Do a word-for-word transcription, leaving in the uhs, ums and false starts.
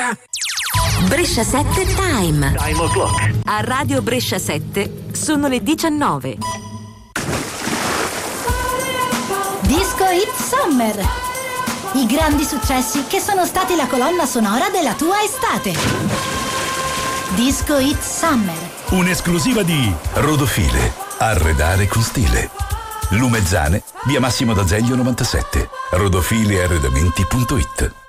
Brescia sette Time. Time o'clock. A Radio Brescia sette sono le diciannove. Disco Hit Summer. I grandi successi che sono stati la colonna sonora della tua estate. Disco Hit Summer. Un'esclusiva di Rodofile. Arredare con stile. Lumezzane, via Massimo d'Azeglio novantasette. rodofile arredamenti punto it.